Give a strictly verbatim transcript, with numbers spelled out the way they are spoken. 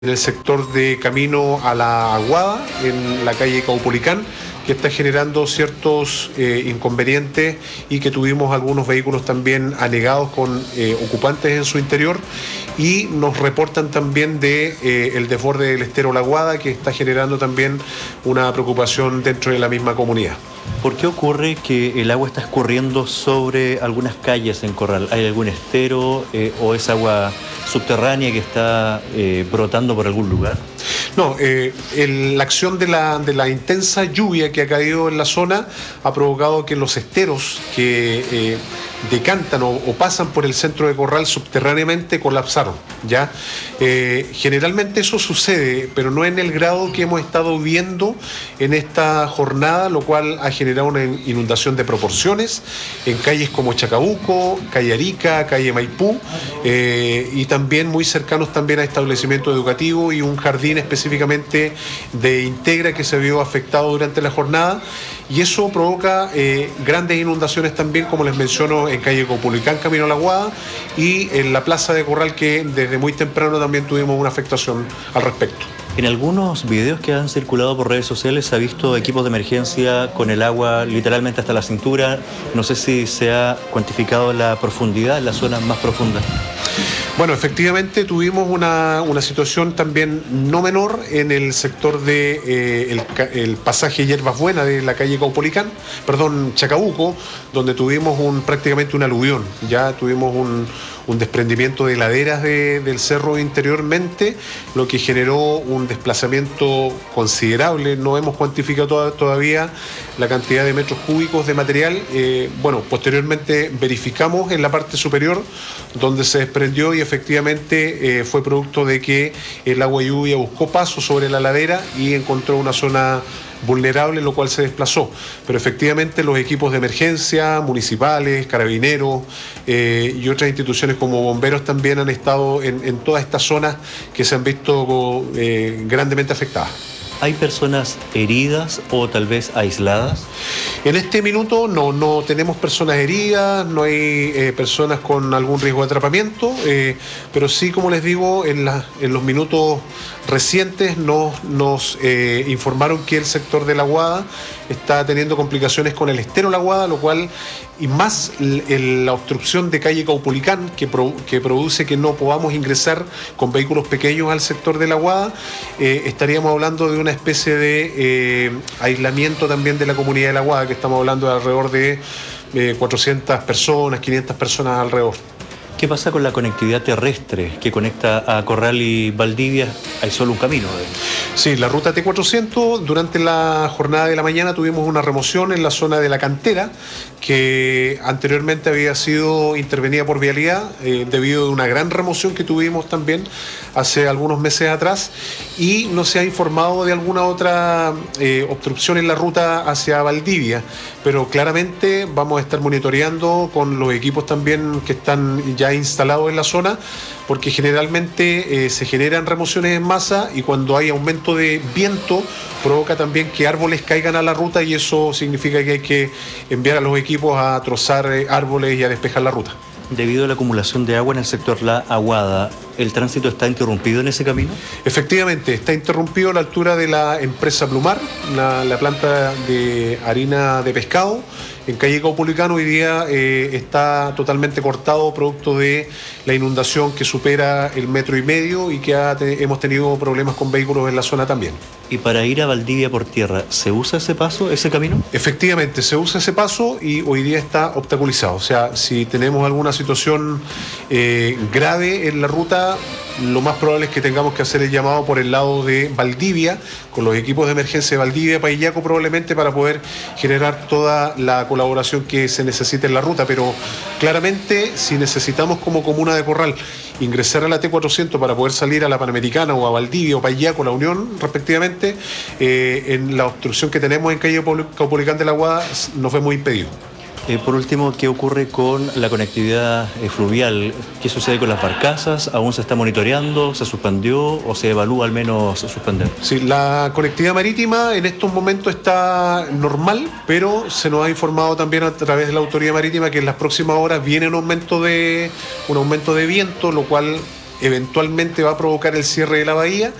en el sector de camino a la Aguada, en la calle Caupolicán, que está generando ciertos eh, inconvenientes y que tuvimos algunos vehículos también anegados con eh, ocupantes en su interior, y nos reportan también de eh, el desborde del estero La Aguada, que está generando también una preocupación dentro de la misma comunidad. ¿Por qué ocurre que el agua está escurriendo sobre algunas calles en Corral? ¿Hay algún estero eh, o es agua subterránea que está eh, brotando por algún lugar? No, eh, el, la acción de la, de la intensa lluvia que ha caído en la zona ha provocado que los esteros que eh, decantan o, o pasan por el centro de Corral subterráneamente colapsaron, ¿ya? Eh, generalmente eso sucede, pero no en el grado que hemos estado viendo en esta jornada, lo cual ha generado una inundación de proporciones en calles como Chacabuco, calle Arica, calle Maipú, eh, y también muy cercanos también a establecimientos educativos y un jardín específicamente de Integra que se vio afectado durante la jornada, y eso provoca eh, grandes inundaciones también, como les menciono, en calle Caupolicán, camino a la Aguada, y en la plaza de Corral, que desde muy temprano también tuvimos una afectación al respecto. En algunos videos que han circulado por redes sociales se ha visto equipos de emergencia con el agua literalmente hasta la cintura. No sé si se ha cuantificado la profundidad en las zonas más profundas. Bueno, efectivamente tuvimos una, una situación también no menor en el sector de eh, el, el pasaje Hierbas Buenas de la calle Caupolicán, perdón, Chacabuco, donde tuvimos un, prácticamente un aluvión. Ya tuvimos un, un desprendimiento de laderas de, del cerro interiormente, lo que generó un desplazamiento considerable. No hemos cuantificado toda, todavía la cantidad de metros cúbicos de material. Eh, bueno, posteriormente verificamos en la parte superior donde se desprendió, y efectivamente eh, fue producto de que el agua lluvia buscó paso sobre la ladera y encontró una zona vulnerable, lo cual se desplazó. Pero efectivamente los equipos de emergencia municipales, carabineros eh, y otras instituciones como bomberos también han estado en, en todas estas zonas que se han visto eh, grandemente afectadas. ¿Hay personas heridas o tal vez aisladas? En este minuto no, no tenemos personas heridas, no hay eh, personas con algún riesgo de atrapamiento, eh, pero sí, como les digo, en, la, en los minutos recientes nos, nos eh, informaron que el sector de La Aguada está teniendo complicaciones con el estero La Aguada, lo cual, y más el, el, la obstrucción de calle Caupolicán, que, pro, que produce que no podamos ingresar con vehículos pequeños al sector de La Aguada, eh, estaríamos hablando de una especie de eh, aislamiento también de la comunidad de La Aguada, que estamos hablando de alrededor de eh, cuatrocientas personas, quinientas personas alrededor. ¿Qué pasa con la conectividad terrestre que conecta a Corral y Valdivia? Hay solo un camino. ¿eh? Sí, la ruta T cuatrocientos, durante la jornada de la mañana tuvimos una remoción en la zona de la cantera, que anteriormente había sido intervenida por Vialidad, eh, debido a una gran remoción que tuvimos también hace algunos meses atrás, y no se ha informado de alguna otra eh, obstrucción en la ruta hacia Valdivia, pero claramente vamos a estar monitoreando con los equipos también que están ya instalados en la zona, porque generalmente eh, se generan remociones en masa, y cuando hay aumento de viento provoca también que árboles caigan a la ruta, y eso significa que hay que enviar a los equipos a trozar eh, árboles y a despejar la ruta. Debido a la acumulación de agua en el sector La Aguada, ¿el tránsito está interrumpido en ese camino? Efectivamente, está interrumpido a la altura de la empresa Plumar, la, la planta de harina de pescado. En calle Caupolicán hoy día eh, está totalmente cortado, producto de la inundación que supera el metro y medio, y que ha te, hemos tenido problemas con vehículos en la zona también. ¿Y para ir a Valdivia por tierra, se usa ese paso, ese camino? Efectivamente, se usa ese paso, y hoy día está obstaculizado. O sea, si tenemos alguna situación eh, grave en la ruta, lo más probable es que tengamos que hacer el llamado por el lado de Valdivia, con los equipos de emergencia de Valdivia, Paillaco probablemente, para poder generar toda la colaboración que se necesite en la ruta. Pero claramente, si necesitamos como comuna de Corral ingresar a la T cuatrocientos para poder salir a la Panamericana o a Valdivia o Paillaco, la Unión respectivamente, eh, en la obstrucción que tenemos en calle Caupolicán de la Aguada nos vemos impedidos. Eh, por último, ¿qué ocurre con la conectividad eh, fluvial? ¿Qué sucede con las barcazas? ¿Aún se está monitoreando? ¿Se suspendió o se evalúa al menos suspender? Sí, la conectividad marítima en estos momentos está normal, pero se nos ha informado también a través de la autoridad marítima que en las próximas horas viene un aumento de, un aumento de viento, lo cual eventualmente va a provocar el cierre de la bahía.